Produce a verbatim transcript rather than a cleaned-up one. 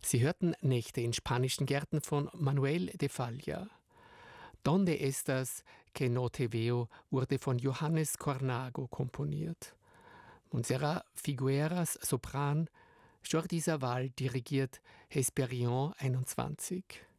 Sie hörten Nächte in spanischen Gärten von Manuel de Falla. Donde estas que no te veo wurde von Johannes Cornago komponiert. Montserrat Figueras, Sopran, Jordi Savall dirigiert Hesperion einundzwanzig.